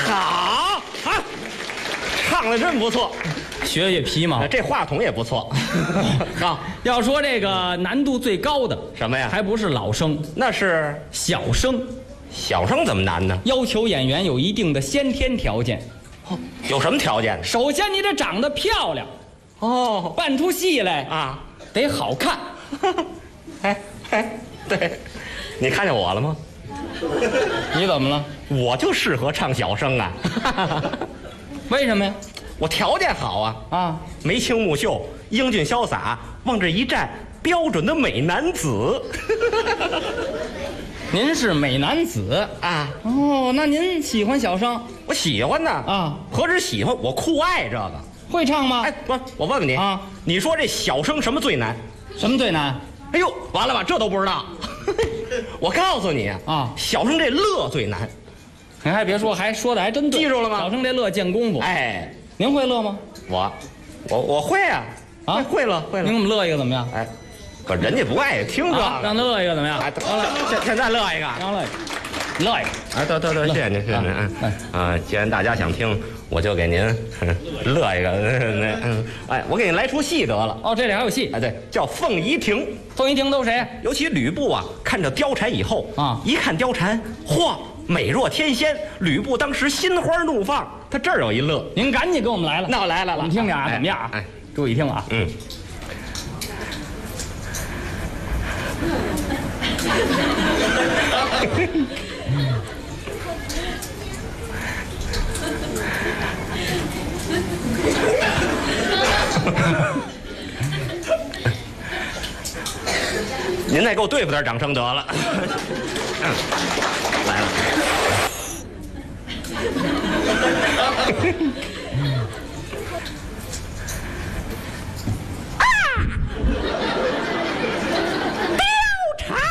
好，唱的真不错， 学学皮毛。 这话筒也不错。好， 要说这个难度最高的什么呀？ 还不是老生， 那是小生。 小生怎么难呢？ 要求演员有一定的先天条件。 有什么条件呢？ 首先你得长得漂亮， 哦扮出戏来啊， 得好看。 对，你看见我了吗？ 你怎么了？ 我就适合唱小生啊。 为什么呀？ 我条件好啊， 啊， 眉清目秀，英俊潇洒，往这一站，标准的美男子。 您是美男子啊？ 哦，那您喜欢小生？ 我喜欢呢。 啊， 何止喜欢，我酷爱这个。 会唱吗？ 哎，我问问你啊， 你说这小生什么最难？ 什么最难？ 哎呦，完了吧，这都不知道。我告诉你啊， 小生这乐最难。 您还别说，还说的还真对。 记住了吗？ 小生这乐见功夫。 哎， 您会乐吗？ 我会啊， 啊， 会乐。 您给我们乐一个怎么样？ 哎，可人家不爱听这个， 让他乐一个怎么样？ 哎，现在乐一个， 让乐一个，乐一个。 哎，对，谢谢您，谢谢您。既然大家想听，我就给您乐一个。哎，我给您来出戏得了。 哦，这里还有戏。 哎，对，叫《凤仪亭》。 凤仪亭都谁？ 尤其吕布啊，看着貂蝉以后啊， 一看貂蝉，嚯，美若天仙。吕布当时心花怒放，他这儿有一乐。 您赶紧给我们来了。 那我来了， 我们听听啊，怎么样啊？ 哎， 注意听啊。 您再给我对付点掌声得了。来了。貂蝉，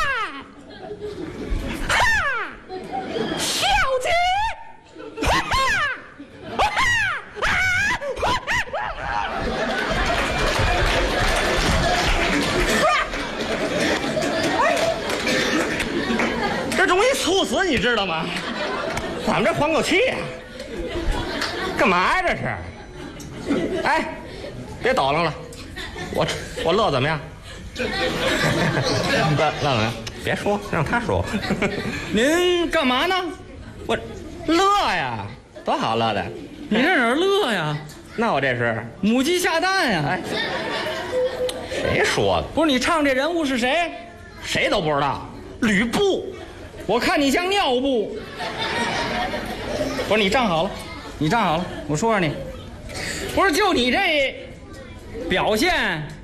哈，小姐，哈这容易猝死，你知道吗？咱们这缓口气呀。干嘛呀这是？哎，别捣楞了，我乐怎么样？乐怎么样？别说，让他说。 您干嘛呢？ 我乐呀，多好乐的。 你这哪儿乐呀？ 那我这是母鸡下蛋呀！ 哎，谁说的？ 不是你唱这人物是谁？ 谁都不知道。吕布， 我看你像尿布。不是你站好了，你站好了，我说说你，不是就你这表现。